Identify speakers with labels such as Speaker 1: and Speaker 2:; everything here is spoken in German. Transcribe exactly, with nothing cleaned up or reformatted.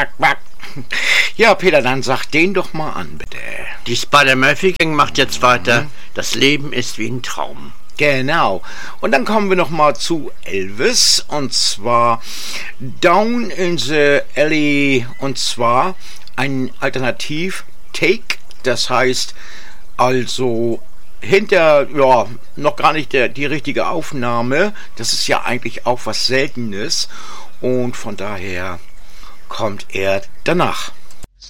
Speaker 1: quack, quack. Ja, Peter, dann sag den doch mal an, bitte.
Speaker 2: Die Spider-Murphy-Gang macht jetzt weiter. Mhm. Das Leben ist wie ein Traum.
Speaker 1: Genau. Und dann kommen wir noch mal zu Elvis. Und zwar Down in the Alley. Und zwar ein Alternativ-Take. Das heißt also hinter, ja, noch gar nicht der, die richtige Aufnahme. Das ist ja eigentlich auch was Seltenes. Und von daher kommt er danach.